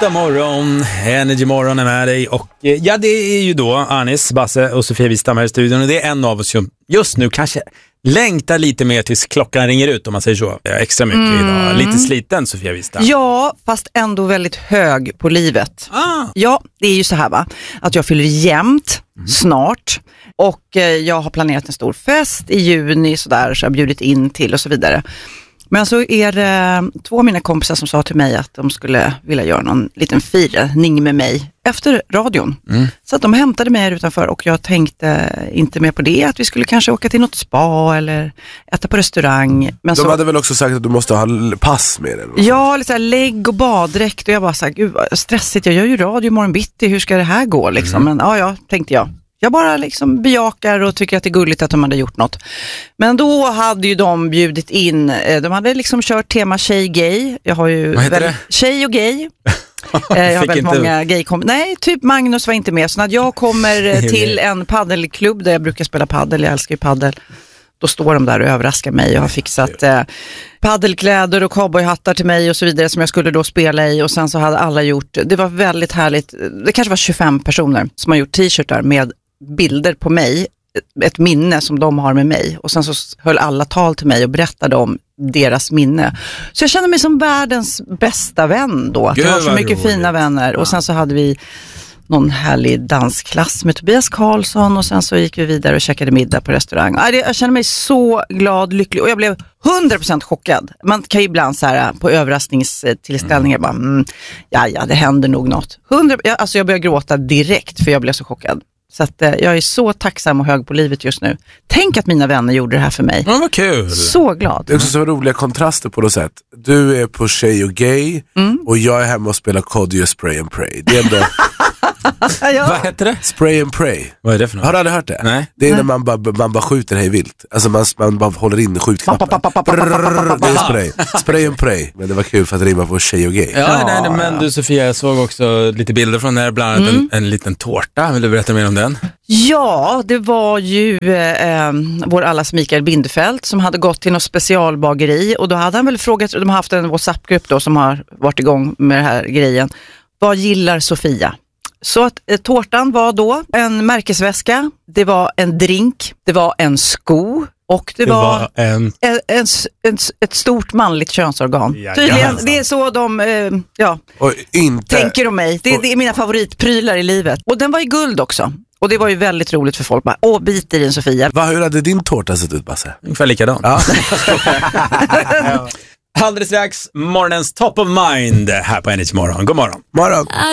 Onsdag morgon, Energy morgon är med dig. Och ja, det är ju då Anis, Basse och Sofia Wistam här i studion. Och det är en av oss som just nu kanske längtar lite mer tills klockan ringer ut, om man säger så. Extra mycket idag. Lite sliten, Sofia Wistam. Ja, fast ändå väldigt hög på livet. Ja, det är ju så här va, att jag fyller jämnt snart. Och jag har planerat en stor fest i juni sådär, så jag har bjudit in till och så vidare. Men så är det 2 av mina kompisar som sa till mig att de skulle vilja göra någon liten firning med mig efter radion. Så att de hämtade mig här utanför och jag tänkte inte mer på det. Att vi skulle kanske åka till något spa eller äta på restaurang. Men de hade väl också sagt att du måste ha pass med dig? Ja, lite så här lägg och baddräkt. Och jag bara så här, gud vad stressigt. Jag gör ju radio imorgon bitti. Hur ska det här gå liksom? Men ja, tänkte jag. Jag bara liksom bejakar och tycker att det är gulligt att de hade gjort något. Men då hade ju de bjudit in, de hade liksom kört tema tjej-gay. Jag har ju tjej och gay. Jag har väldigt många nej, typ Magnus var inte med. Så när jag kommer till en paddelklubb där jag brukar spela paddel, jag älskar ju paddel. Då står de där och överraskar mig. Jag har fixat paddelkläder och cowboyhattar till mig och så vidare som jag skulle då spela i. Och sen så hade alla gjort, det var väldigt härligt. Det kanske var 25 personer som har gjort t-shirtar med bilder på mig. Ett minne som de har med mig. Och sen så höll alla tal till mig och berättade om deras minne. Så jag kände mig som världens bästa vän då. Att jag har så mycket fina vänner. Ja. Och sen så hade vi någon härlig dansklass med Tobias Karlsson och sen så gick vi vidare och käkade middag på restaurang. Jag kände mig så glad, lycklig och jag blev 100% chockad. Man kan ju ibland så här på överraskningstillställningar bara, ja, det händer nog något. Jag började gråta direkt för jag blev så chockad. Så att jag är så tacksam och hög på livet just nu. Tänk att mina vänner gjorde det här för mig. Ja, vad kul. Så glad. Det är också så roliga kontraster på något sätt. Du är på tjej och gay och jag är hemma och spelar Cody och Spray and Pray. Det är ändå... Ja. Vad heter det? Spray and Pray. Vad är det för något? Har du aldrig hört det? Nej. Det är när man bara skjuter hej vilt. Alltså man bara håller in skjutknappen. Det är spray. Spray and Pray. Men det var kul för att rimma på tjej och gay. Ja, men du Sofia, jag såg också lite bilder från där, bland annat en liten tårta. Vill du berätta mer om den? Ja, det var ju vår allas Mikael Bindefeld som hade gått till något specialbageri och då hade han väl frågat, de har haft en WhatsApp-grupp då som har varit igång med den här grejen. Vad gillar Sofia? Så att tårtan var då en märkesväska, det var en drink, det var en sko och det var ett stort manligt könsorgan. Tydligen, det är så de tänker om mig. Det är mina favoritprylar i livet. Och den var i guld också. Och det var ju väldigt roligt för folk. Bara, biter i den Sofia. Hur hade din tårta sett ut, Basse? Ungefär likadan. Ja. Alldeles strax, morgonens top of mind här på Energy morgon. God morgon. Morgon.